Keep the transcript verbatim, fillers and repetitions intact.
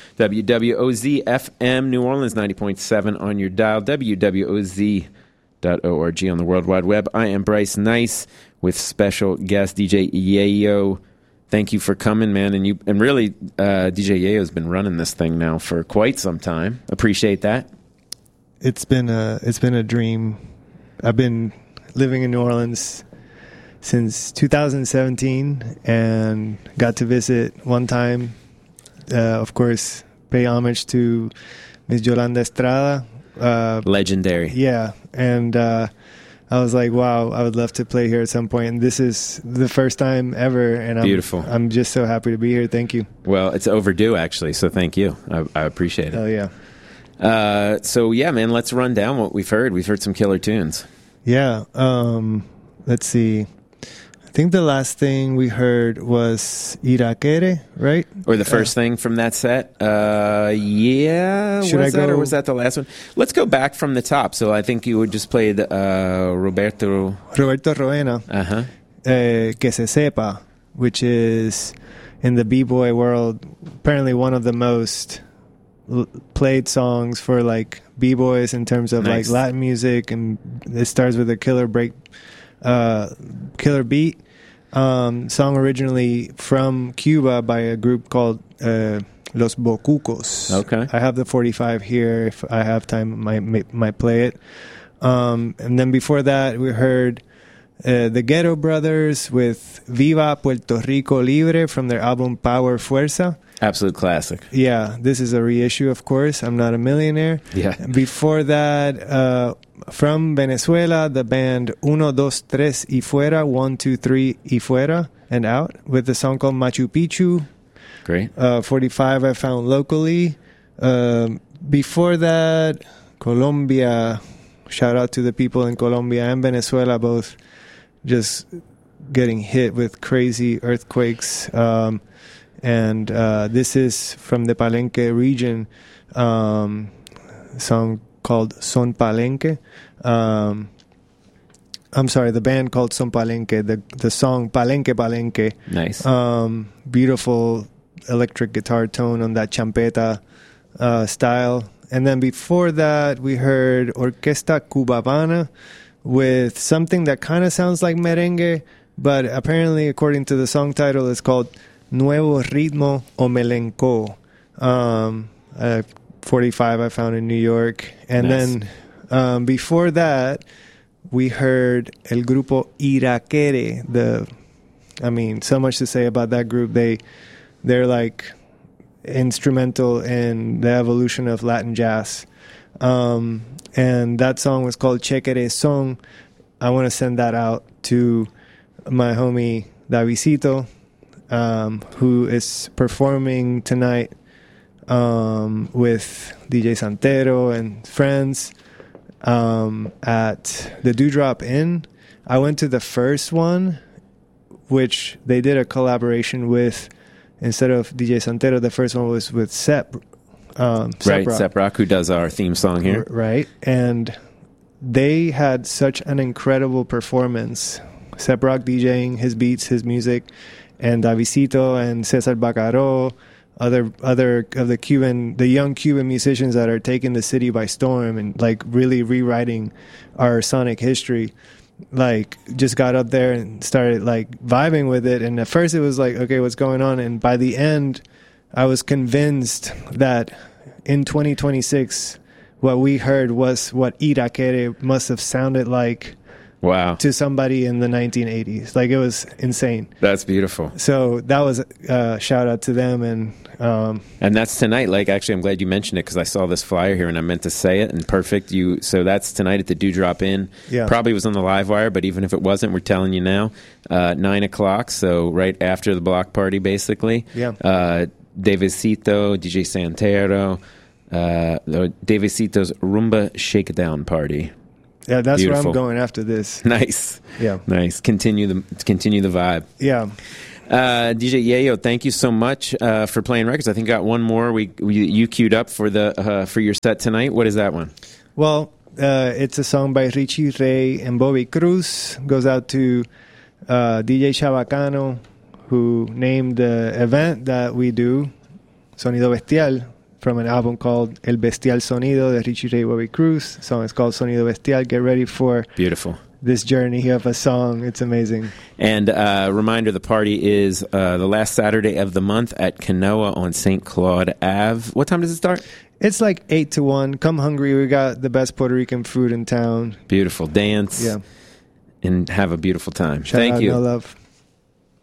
W W O Z F M New Orleans, ninety point seven on your dial, W W O Z dot org on the World Wide Web. I am Bryce Nice with special guest D J Yayo. Thank you for coming, man. And you and really, uh, D J Yayo's been running this thing now for quite some time. Appreciate that. It's been a it's been a dream. I've been living in New Orleans since two thousand seventeen and got to visit one time. Uh, of course, pay homage to Miss Yolanda Estrada. Uh, Legendary. Yeah, and uh, I was like, wow, I would love to play here at some point. And this is the first time ever, and I'm, Beautiful. I'm just so happy to be here. Thank you. Well, it's overdue, actually, so thank you. I, I appreciate it. Oh, yeah. Uh, so, yeah, man, let's run down what we've heard. We've heard some killer tunes. Yeah. Um, let's see. I think the last thing we heard was Irakere, right? Or the first uh, thing from that set. Uh, yeah. Should was I that, go? Or was that the last one? Let's go back from the top. So I think you would just play the, uh, Roberto. Roberto Roena. Uh-huh. Uh, Que Se Sepa, which is in the b-boy world apparently one of the most l- played songs for like b-boys in terms of Nice. like Latin music, and it starts with a killer break, uh, killer beat. Um, song originally from Cuba by a group called uh, Los Bocucos. Okay. I have the forty-five here. If I have time, I might, might play it. Um, and then before that, we heard uh, the Ghetto Brothers with Viva Puerto Rico Libre from their album Power Fuerza. Absolute classic. Yeah, this is a reissue, of course. I'm Not a Millionaire. Yeah. Before that, uh, from Venezuela, the band Uno, Dos, Tres y Fuera, One, Two, Three y Fuera and Out, with the song called Machu Picchu. Great. Uh, forty-five I found locally. Um, before that, Colombia. Shout out to the people in Colombia and Venezuela, both just getting hit with crazy earthquakes. Um, and uh, this is from the Palenque region, um, a song called Son Palenque. Um, I'm sorry, the band called Son Palenque. The the song Palenque Palenque. Nice. Um, beautiful electric guitar tone on that champeta uh, style. And then before that, we heard Orquesta Cubavana with something that kind of sounds like merengue, but apparently, according to the song title, it's called Nuevo Ritmo o Melenco. Um, uh, forty-five I found in New York. And Nice. then um, before that, we heard El Grupo Irakere. The, I mean, so much to say about that group. They, they're like instrumental in the evolution of Latin jazz. Um, and that song was called Chequere Song. I want to send that out to my homie Davisito, um, who is performing tonight um, with D J Santero and friends um, at the Dewdrop Inn. I went to the first one, which they did a collaboration with. Instead of D J Santero, the first one was with Sep. Um, Right, Seprock. Seprock, who does our theme song here. R- Right. And they had such an incredible performance. Seprock DJing his beats, his music, and Davisito and Cesar Bacaro, other other of the Cuban, the young Cuban musicians that are taking the city by storm and like really rewriting our sonic history. Like just got up there and started like vibing with it, and at first it was like, okay, what's going on? And by the end I was convinced that in twenty twenty-six what we heard was what Irakere must have sounded like. Wow. To somebody in the nineteen eighties. Like, it was insane. That's beautiful. So that was a uh, shout out to them. And um, and that's tonight. Like, actually, I'm glad you mentioned it because I saw this flyer here and I meant to say it. And perfect. You. So that's tonight at the Dewdrop Inn. Yeah. Probably was on the live wire, but even if it wasn't, we're telling you now. Uh, nine o'clock. So right after the block party, basically. Yeah. Uh, Davisito, D J Santero, uh, Davisito's Rumba Shakedown Party. yeah, that's Beautiful. where I'm going after this. Nice. Yeah. Nice. Continue the continue the vibe. Yeah. Uh, D J Yayo, thank you so much uh, for playing records. I think got one more we, we you queued up for the uh, for your set tonight. What is that one? Well, uh, it's a song by Richie Ray and Bobby Cruz. Goes out to uh, D J Chabacano, who named the event that we do, Sonido Bestial, from an album called El Bestial Sonido de Richie Ray Bobby Cruz. The song is called Sonido Bestial. Get ready for beautiful this journey of a song. It's amazing. And uh, reminder, the party is uh, the last Saturday of the month at Kanoa on Saint Claude Avenue. What time does it start? It's like eight to one. Come hungry. We got the best Puerto Rican food in town. Beautiful. Dance. Yeah. And have a beautiful time. Shout Thank out, you. No love.